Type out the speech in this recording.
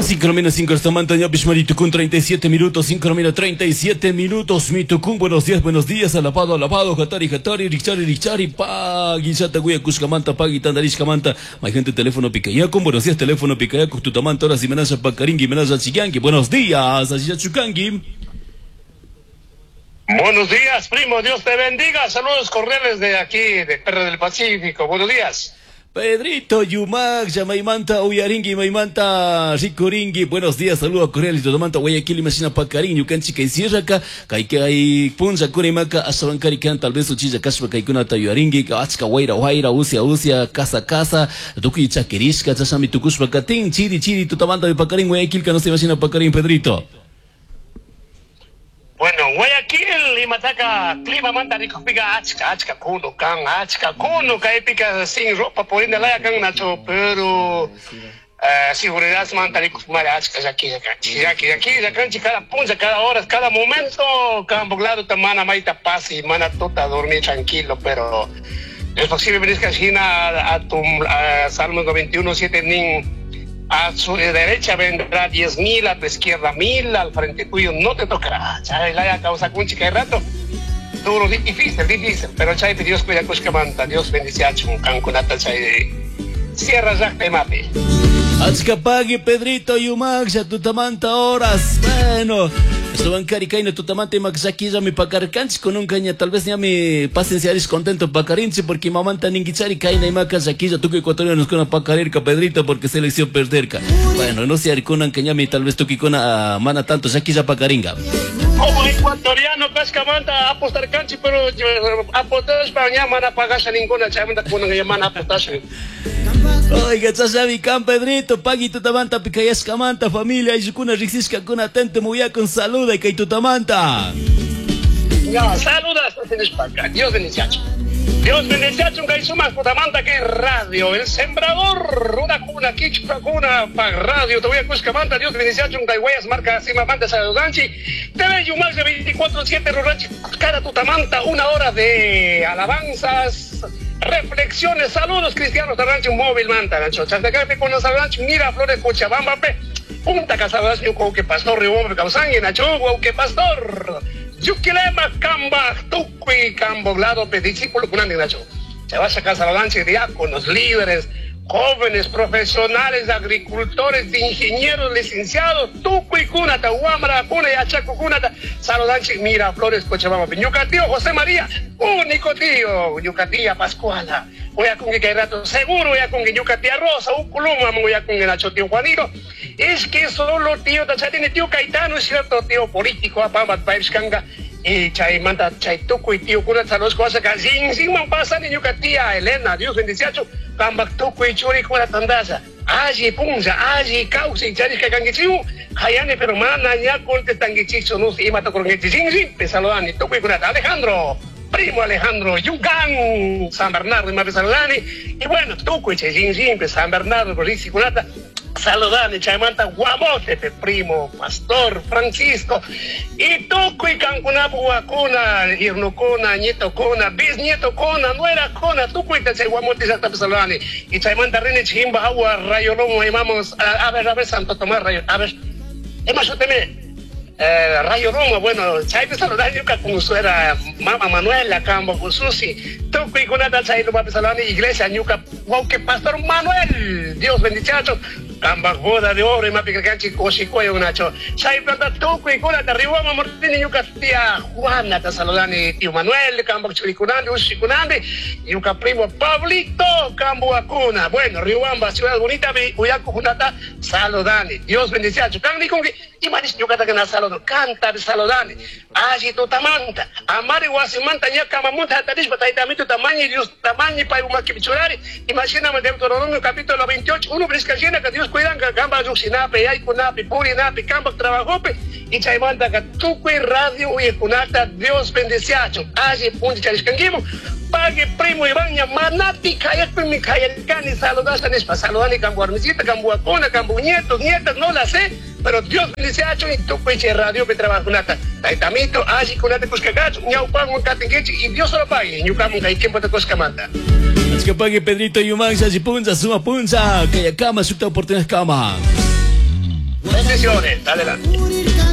5 esta montaña Bishmarito con 37 minutos, 37 minutos, mi tucun, buenos días, alabado, hatari, richari, pagi, sata, guya, cuscamanta, pagi, tandarishcamanta, my gente, teléfono picayaco, buenos días, teléfono picayaco, tutamanta, horas, y menaza, pacaringi, menaza, chigangi, buenos días, así chucangi. Buenos días, primo, Dios te bendiga, saludos cordiales de aquí, de Perro del Pacífico, buenos días. Pedrito, Yumak, Yamaimanta, Uyaringi, Maimanta, Rikuringi, buenos días, saludos cordiales, Totamanta, Guayaquil, Imagina Pacarín, Yucanchica y Sierraca, Kaikai, Punza, Kurimaka, Asabancari, Can, tal vez Uchilla, Kashpa, Kaikunata, Yuaringi, Achka, Waira, Usia, Casa, Tuki, Chaquirishka, Chasami, Tukushpa, Katin, Chiri, Totamanta de Pacarín, Guayaquil, que no se imagina Pacarín, Pedrito. Bueno, Guayaquil, Imataca, clima manta rico, pica, achka, kuno, pica sin ropa, por ende la can nacho, pero seguridad manta rico, mara, achka, aquí, cada punta, cada hora, cada momento, campo claro, tamana, maita paz y mana tota dormir tranquilo, pero es posible venir a tu Salmo 91, 7 nin. A su derecha vendrá 10,000, a tu izquierda 1,000, al frente tuyo no te tocará. Chay, la causa con chica de rato. Duro, difícil, pero chay, Dios cuida Cuscamanta, Dios bendice a Chun, Cancunata, chay, cierra ya te mape. Achkapagi, Pedrito, Yumak, ya tutamanta horas, bueno. Estaban caricaino tutamanta y maxaquilla mi pacarcanchi con un caña, tal vez ya mi pasenciaris contento pacarinchi porque mamanta ninguichari caina y macasaquilla, tú que ecuatorianos con una pacarirca, Pedrito, porque selección perderca. Bueno, no sé, ariconan cañami, tal vez tú que con a mana tanto, saquilla pacaringa. Como ecuatoriano, cascamanta, apostar canchi, pero apostar españa, mana pagasha ninguna, chamanta con una mana apostasha. Oiga, chasabi can Pedrito, pagi tutamanta, picayas camanta, familia, y kuna rixisca con atente, muy con saluda y que tutamanta. Ya, saludas, Dios bendice. Dios bendice a Chunga y Sumas, Tutamanta, que radio, el sembrador, una cuna, para radio, te voy a Cuscamanta, Dios bendice a Chunga y Guayas, marca así, mamanta, saludanchi, te ve Yumas de 24/7, Ruranchi, cada Tutamanta, una hora de alabanzas, reflexiones, saludos cristianos de Rancho Móvil, Manta, Rancho, Chantacafe con los Rancho, mira, Flores, Cochabamba, Punta Casadas, que pastor, Río, Causangue, Nacho, que pastor. Yuquilema, Camba, Tuqui, Camboglado, discípulo, Cunandi, Nacho. Se va a sacar Saladanche, diáconos, líderes, jóvenes, profesionales, agricultores, ingenieros, licenciados, Tuqui, Cunata, Huamara, Cuna, Yachaco, Cunata, Saladanche, Miraflores, Cochabamba, Yucatío, José María, único tío, Yucatía, Pascuala, voy a con que rato, seguro, voy a con que Yucatía Rosa, Uculuma, voy a con el Nacho, tío Juanito. Es que solo tío, tiene tío Caetano, es cierto, tío político, apamat, paishkanga, y chay manta, chay tuco y tío cuna, salos cosas que sin man pasan en Yucatía, Elena, Dios bendice, cambak tuco y churi cuna tandaza, allí punza, allí causa y charis que canguichiu, hayane pero mana ya corte tanguichicho, no se mata con el sin, pesalodani, tuco y cuna, Alejandro. Primo Alejandro Yugan, San Bernardo y Mabe Saludani, y bueno, Tuco y Chayín, San Bernardo, Borisi Cunata, Saludani, Chaymanta, Guamote, primo, Pastor Francisco, y Tuco y Cancunapu, Guacuna, Irnucona, Nieto Cona, Bisnieto Cona, Nuera Cona, Tuco y Tachay Guamote, Santa Saludani, y Chaymanta Rene Chimba, Agua, Rayo Lomo, y vamos a ver, Santo Tomás, Rayo, a ver, Rayo Roma, bueno, Chay saludar yo con su era Mama Manuela, Cambo Susi, Tuco y Cunata Chay lo va a saludar iglesia, Ñuca, que Pastor Manuel, Dios bendichacho, Camba boda de oro y mapicachi, Cochicoyo, Nacho, Chay planta Tuco y Cunata, Rihuama Mortini, Ñuca, tía Juana, te saludan tío Manuel, Cambo Churicunande, Ushicunande, Ñuca primo Pablito, Cambo Acuna, bueno, Rihuamba, ciudad bonita, Uyaco Junata, saludani, Dios bendichacho, Candi con que, y Maris Ñuca que na salud. Canta de saludani, allí tu tamanta, amari guasimanta ya camamunta tadish bataitamitu tamaño Dios tamaño para un maquibichurari, imagíname Deuteronomio capítulo 28, uno brisca llena que Dios cuidan que gamba yuxinape, hay kunapi, purinapi, camba trabajope, y chaimanta que tu cui radio y kunata, Dios bendeciacho, allí punti chariscanguimo, pague primo y baña, manati, kayat mi kayalcani, saludas a Nespa, saludani, cambo armicita, cambo acona, cambo nietos, nietas, no la sé, pero Dios bendice a y tu peche radio me trabajo nata. Taitamito, allí con la de Cuscagacho, ñaupan, un catenguechi, y Dios lo pague, ñucamun, hay quien puede Cuscamanta. Es que pague Pedrito y Yuman, si punza, suma punza, que ya cama, su oportunidad cama. Bendiciones. Adelante.